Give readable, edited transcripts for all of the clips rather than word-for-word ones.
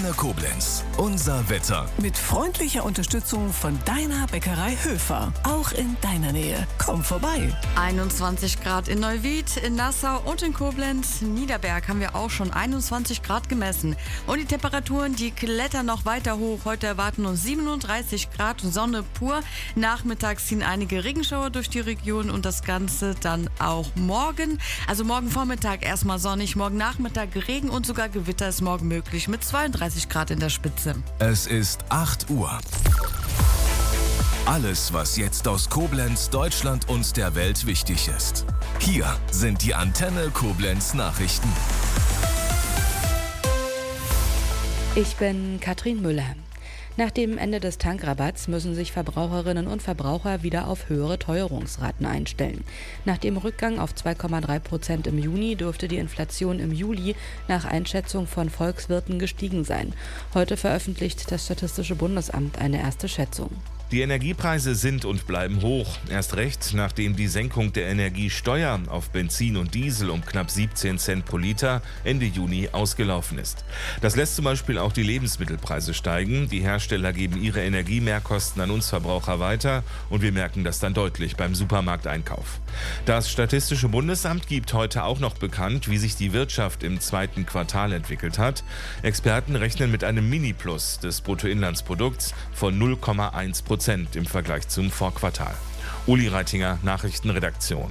Antenne Koblenz. Unser Wetter. Mit freundlicher Unterstützung von deiner Bäckerei Höfer. Auch in deiner Nähe. Komm vorbei. 21 Grad in Neuwied, in Nassau und in Koblenz. Niederberg haben wir auch schon 21 Grad gemessen. Und die Temperaturen, die klettern noch weiter hoch. Heute erwarten uns 37 Grad, Sonne pur. Nachmittags ziehen einige Regenschauer durch die Region und das Ganze dann auch morgen. Also morgen Vormittag erstmal sonnig, morgen Nachmittag Regen und sogar Gewitter ist morgen möglich mit 32 Grad in der Spitze. Es ist 8 Uhr. Alles, was jetzt aus Koblenz, Deutschland und der Welt wichtig ist. Hier sind die Antenne Koblenz Nachrichten. Ich bin Katrin Müller. Nach dem Ende des Tankrabatts müssen sich Verbraucherinnen und Verbraucher wieder auf höhere Teuerungsraten einstellen. Nach dem Rückgang auf 2,3% im Juni dürfte die Inflation im Juli nach Einschätzung von Volkswirten gestiegen sein. Heute veröffentlicht das Statistische Bundesamt eine erste Schätzung. Die Energiepreise sind und bleiben hoch. Erst recht, nachdem die Senkung der Energiesteuer auf Benzin und Diesel um knapp 17 Cent pro Liter Ende Juni ausgelaufen ist. Das lässt zum Beispiel auch die Lebensmittelpreise steigen. Die Hersteller geben ihre Energiemehrkosten an uns Verbraucher weiter und wir merken das dann deutlich beim Supermarkteinkauf. Das Statistische Bundesamt gibt heute auch noch bekannt, wie sich die Wirtschaft im zweiten Quartal entwickelt hat. Experten rechnen mit einem Mini-Plus des Bruttoinlandsprodukts von 0,1% im Vergleich zum Vorquartal. Uli Reitinger, Nachrichtenredaktion.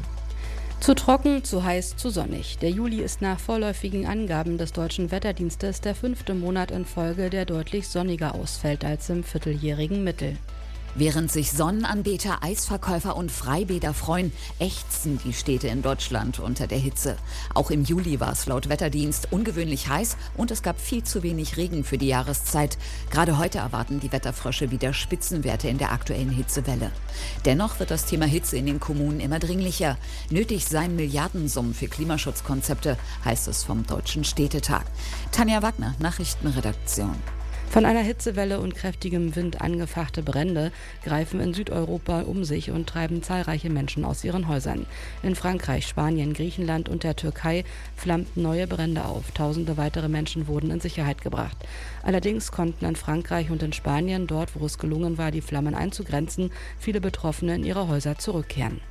Zu trocken, zu heiß, zu sonnig. Der Juli ist nach vorläufigen Angaben des Deutschen Wetterdienstes der 5. Monat in Folge, der deutlich sonniger ausfällt als im vierteljährigen Mittel. Während sich Sonnenanbeter, Eisverkäufer und Freibäder freuen, ächzen die Städte in Deutschland unter der Hitze. Auch im Juli war es laut Wetterdienst ungewöhnlich heiß und es gab viel zu wenig Regen für die Jahreszeit. Gerade heute erwarten die Wetterfrösche wieder Spitzenwerte in der aktuellen Hitzewelle. Dennoch wird das Thema Hitze in den Kommunen immer dringlicher. Nötig seien Milliardensummen für Klimaschutzkonzepte, heißt es vom Deutschen Städtetag. Tanja Wagner, Nachrichtenredaktion. Von einer Hitzewelle und kräftigem Wind angefachte Brände greifen in Südeuropa um sich und treiben zahlreiche Menschen aus ihren Häusern. In Frankreich, Spanien, Griechenland und der Türkei flammten neue Brände auf. Tausende weitere Menschen wurden in Sicherheit gebracht. Allerdings konnten in Frankreich und in Spanien, dort wo es gelungen war, die Flammen einzugrenzen, viele Betroffene in ihre Häuser zurückkehren.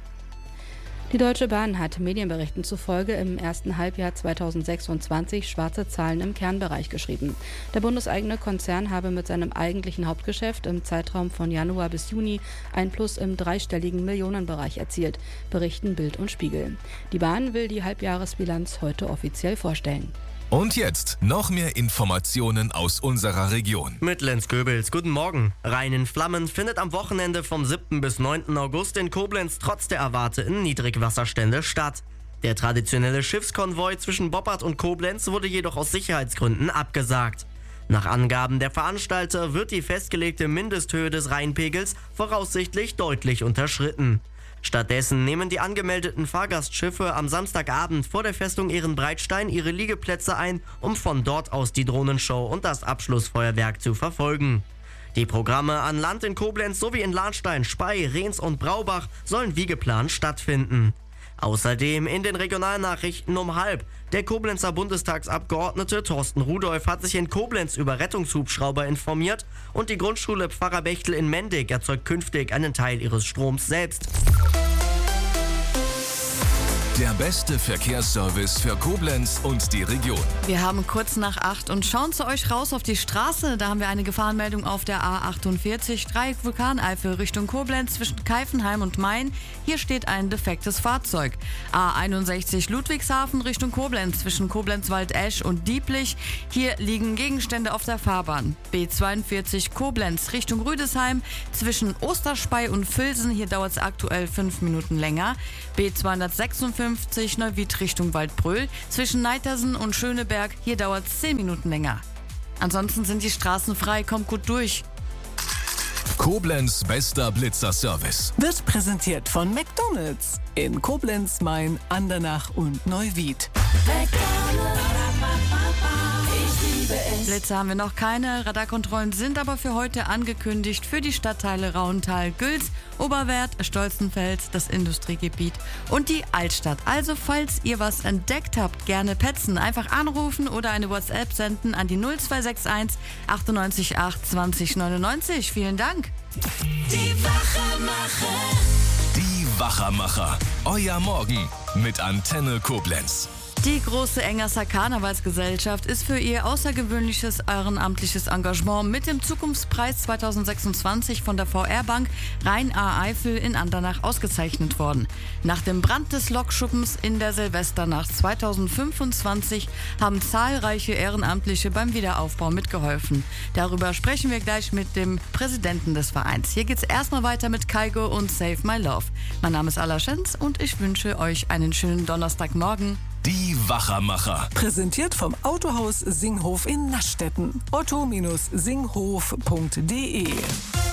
Die Deutsche Bahn hat Medienberichten zufolge im ersten Halbjahr 2026 schwarze Zahlen im Kernbereich geschrieben. Der bundeseigene Konzern habe mit seinem eigentlichen Hauptgeschäft im Zeitraum von Januar bis Juni ein Plus im dreistelligen Millionenbereich erzielt, berichten Bild und Spiegel. Die Bahn will die Halbjahresbilanz heute offiziell vorstellen. Und jetzt noch mehr Informationen aus unserer Region. Mit Lenz Goebels, guten Morgen. Rhein in Flammen findet am Wochenende vom 7. bis 9. August in Koblenz trotz der erwarteten Niedrigwasserstände statt. Der traditionelle Schiffskonvoi zwischen Boppard und Koblenz wurde jedoch aus Sicherheitsgründen abgesagt. Nach Angaben der Veranstalter wird die festgelegte Mindesthöhe des Rheinpegels voraussichtlich deutlich unterschritten. Stattdessen nehmen die angemeldeten Fahrgastschiffe am Samstagabend vor der Festung Ehrenbreitstein ihre Liegeplätze ein, um von dort aus die Drohnenshow und das Abschlussfeuerwerk zu verfolgen. Die Programme an Land in Koblenz sowie in Lahnstein, Spey, Rehns und Braubach sollen wie geplant stattfinden. Außerdem in den Regionalnachrichten um 12:30. Der Koblenzer Bundestagsabgeordnete Thorsten Rudolph hat sich in Koblenz über Rettungshubschrauber informiert und die Grundschule Pfarrer Bechtel in Mendig erzeugt künftig einen Teil ihres Stroms selbst. Der beste Verkehrsservice für Koblenz und die Region. Wir haben kurz nach 8 und schauen zu euch raus auf die Straße. Da haben wir eine Gefahrenmeldung auf der A48, Dreieck Vulkaneifel Richtung Koblenz zwischen Keifenheim und Main. Hier steht ein defektes Fahrzeug. A61 Ludwigshafen Richtung Koblenz zwischen Koblenz-Waldesch und Dieblich. Hier liegen Gegenstände auf der Fahrbahn. B42 Koblenz Richtung Rüdesheim zwischen Osterspey und Vilsen. Hier dauert es aktuell 5 Minuten länger. B256 Neuwied Richtung Waldbröl zwischen Neitersen und Schöneberg. Hier dauert es 10 Minuten länger. Ansonsten sind die Straßen frei, kommt gut durch. Koblenz bester Blitzerservice. Wird präsentiert von McDonald's in Koblenz, Main, Andernach und Neuwied. McDonald's, ich liebe es. Blitze haben wir noch keine. Radarkontrollen sind aber für heute angekündigt für die Stadtteile Rauental, Gülz, Oberwerth, Stolzenfels, das Industriegebiet und die Altstadt. Also falls ihr was entdeckt habt, gerne petzen. Einfach anrufen oder eine WhatsApp senden an die 0261 98 8 20 99. Vielen Dank. Die Wachermacher. Die Wachermacher. Euer Morgen mit Antenne Koblenz. Die große Engerser Karnevalsgesellschaft ist für ihr außergewöhnliches ehrenamtliches Engagement mit dem Zukunftspreis 2026 von der VR Bank Rhein-Ahr-Eifel in Andernach ausgezeichnet worden. Nach dem Brand des Lokschuppens in der Silvesternacht 2025 haben zahlreiche Ehrenamtliche beim Wiederaufbau mitgeholfen. Darüber sprechen wir gleich mit dem Präsidenten des Vereins. Hier geht's erstmal weiter mit Kaigo und Save My Love. Mein Name ist Alla Schenz und ich wünsche euch einen schönen Donnerstagmorgen. Die Wachermacher. Präsentiert vom Autohaus Singhof in Naschdetten. otto-singhof.de